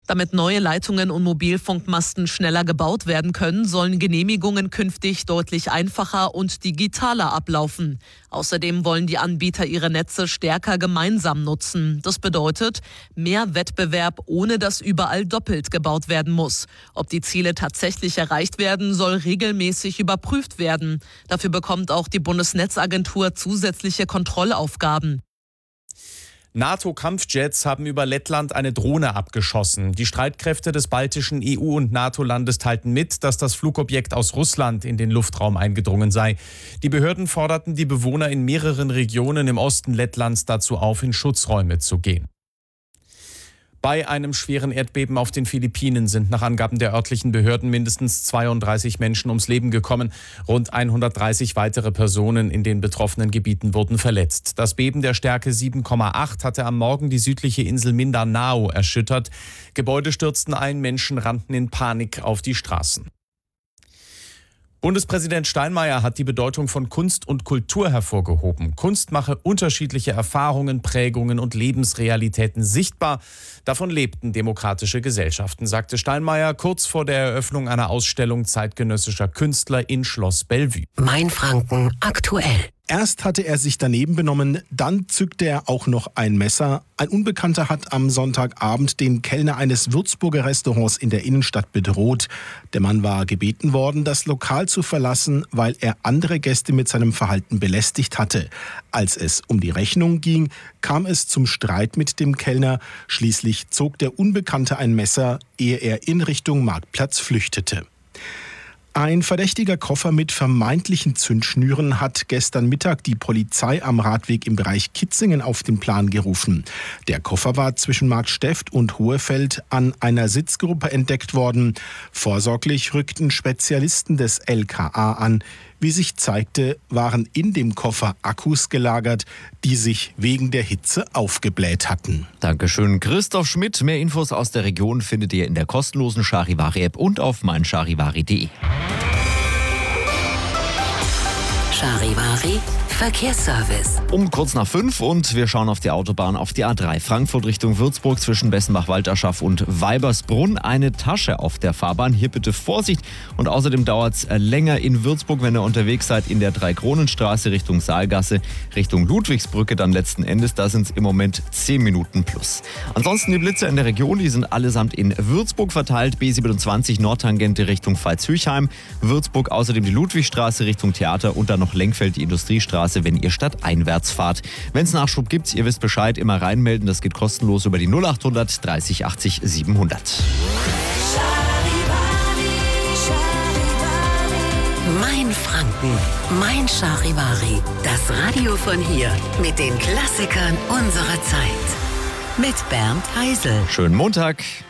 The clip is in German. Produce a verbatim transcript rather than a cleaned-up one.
Damit neue Leitungen und Mobilfunkmasten schneller gebaut werden können, sollen Genehmigungen künftig deutlich einfacher und digitaler ablaufen. Außerdem wollen die Anbieter ihre Netze stärker gemeinsam nutzen. Das bedeutet mehr Wettbewerb, ohne dass überall doppelt gebaut werden muss. Ob die Ziele tatsächlich erreicht werden, soll regelmäßig überprüft werden. Dafür bekommt auch die Bundesnetzagentur zusätzliche Kontrollaufgaben. NATO-Kampfjets haben über Lettland eine Drohne abgeschossen. Die Streitkräfte des baltischen E U- und NATO-Landes teilten mit, dass das Flugobjekt aus Russland in den Luftraum eingedrungen sei. Die Behörden forderten die Bewohner in mehreren Regionen im Osten Lettlands dazu auf, in Schutzräume zu gehen. Bei einem schweren Erdbeben auf den Philippinen sind nach Angaben der örtlichen Behörden mindestens zweiunddreißig Menschen ums Leben gekommen. Rund hundertdreißig weitere Personen in den betroffenen Gebieten wurden verletzt. Das Beben der Stärke sieben Komma acht hatte am Morgen die südliche Insel Mindanao erschüttert. Gebäude stürzten ein, Menschen rannten in Panik auf die Straßen. Bundespräsident Steinmeier hat die Bedeutung von Kunst und Kultur hervorgehoben. Kunst mache unterschiedliche Erfahrungen, Prägungen und Lebensrealitäten sichtbar. Davon lebten demokratische Gesellschaften, sagte Steinmeier kurz vor der Eröffnung einer Ausstellung zeitgenössischer Künstler in Schloss Bellevue. Mainfranken aktuell. Erst hatte er sich daneben benommen, dann zückte er auch noch ein Messer. Ein Unbekannter hat am Sonntagabend den Kellner eines Würzburger Restaurants in der Innenstadt bedroht. Der Mann war gebeten worden, das Lokal zu verlassen, weil er andere Gäste mit seinem Verhalten belästigt hatte. Als es um die Rechnung ging, kam es zum Streit mit dem Kellner. Schließlich zog der Unbekannte ein Messer, ehe er in Richtung Marktplatz flüchtete. Ein verdächtiger Koffer mit vermeintlichen Zündschnüren hat gestern Mittag die Polizei am Radweg im Bereich Kitzingen auf den Plan gerufen. Der Koffer war zwischen Marktsteft und Hohefeld an einer Sitzgruppe entdeckt worden. Vorsorglich rückten Spezialisten des L K A an. Wie sich zeigte, waren in dem Koffer Akkus gelagert, die sich wegen der Hitze aufgebläht hatten. Dankeschön, Christoph Schmidt. Mehr Infos aus der Region findet ihr in der kostenlosen Charivari-App und auf meincharivari punkt de. Charivari Verkehrsservice. Um kurz nach fünf und wir schauen auf die Autobahn, auf die A drei Frankfurt Richtung Würzburg zwischen Bessenbach-Walterschaff und Weibersbrunn. Eine Tasche auf der Fahrbahn. Hier bitte Vorsicht. Und außerdem dauert es länger in Würzburg, wenn ihr unterwegs seid in der Dreikronenstraße Richtung Saalgasse, Richtung Ludwigsbrücke dann letzten Endes. Da sind es im Moment zehn Minuten plus. Ansonsten die Blitze in der Region, die sind allesamt in Würzburg verteilt. B siebenundzwanzig Nordtangente Richtung Pfalz-Hüchheim. Würzburg außerdem die Ludwigstraße Richtung Theater und dann noch Lenkfeld die Industriestraße, wenn ihr stadteinwärts fahrt. Wenn es Nachschub gibt, ihr wisst Bescheid, immer reinmelden. Das geht kostenlos über die null achthundert dreißig achtzig siebenhundert. Mainfranken, mein Charivari. Das Radio von hier mit den Klassikern unserer Zeit. Mit Bernd Heisel. Schönen Montag.